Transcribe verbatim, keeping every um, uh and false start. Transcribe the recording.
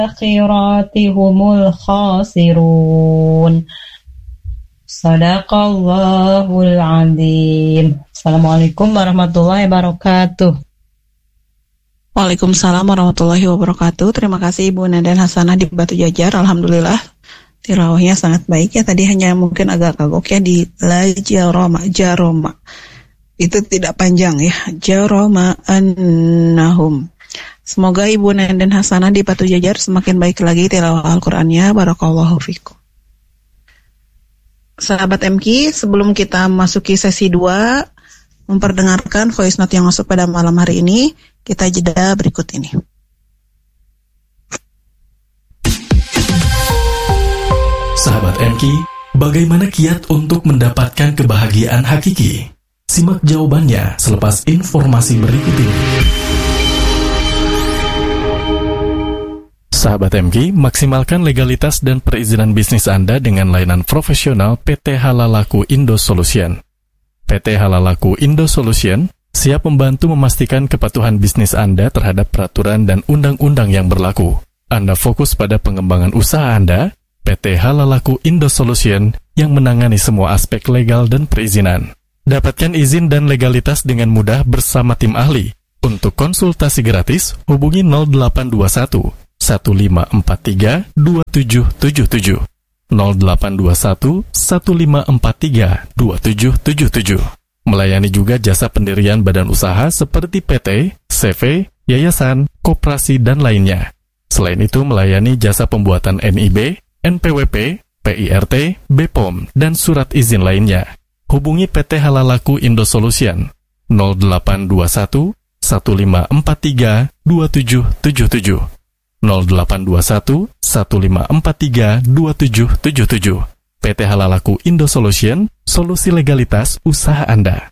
akhirati humul khasirun. Sadaqallahul azim. Assalamualaikum warahmatullahi wabarakatuh. Waalaikumsalam warahmatullahi wabarakatuh. Terima kasih Ibu Nadan Hasanah di Batu Jajar. Alhamdulillah tirawahnya sangat baik ya. Tadi hanya mungkin agak kagok ya di la jaroma, jaroma. Itu tidak panjang ya. Jaroma annahum. Semoga Ibu Nadan Hasanah di Batu Jajar semakin baik lagi tilawah Al-Qur'annya. Barakallahu fikum. Sahabat M K, sebelum kita masuki sesi dua, memperdengarkan voice note yang masuk pada malam hari ini, kita jeda berikut ini. Sahabat M K, bagaimana kiat untuk mendapatkan kebahagiaan hakiki? Simak jawabannya selepas informasi berikut ini. Sahabat M K, maksimalkan legalitas dan perizinan bisnis Anda dengan layanan profesional P T Halalaku Indo Solution. P T Halalaku Indo Solution siap membantu memastikan kepatuhan bisnis Anda terhadap peraturan dan undang-undang yang berlaku. Anda fokus pada pengembangan usaha Anda, P T Halalaku Indo Solution yang menangani semua aspek legal dan perizinan. Dapatkan izin dan legalitas dengan mudah bersama tim ahli. Untuk konsultasi gratis, hubungi nol delapan dua satu satu lima empat tiga dua tujuh tujuh tujuh nol delapan dua satu satu lima empat tiga dua tujuh tujuh tujuh. Melayani juga jasa pendirian badan usaha seperti P T, C V, yayasan, koperasi, dan lainnya. Selain itu melayani jasa pembuatan N I B, N P W P, P I R T, B P O M, dan surat izin lainnya. Hubungi P T Halalaku Indo Solution nol delapan dua satu satu lima empat tiga dua tujuh tujuh tujuh nol delapan dua satu satu lima empat tiga dua tujuh tujuh tujuh. P T Halalaku Indo Solution, solusi legalitas usaha Anda.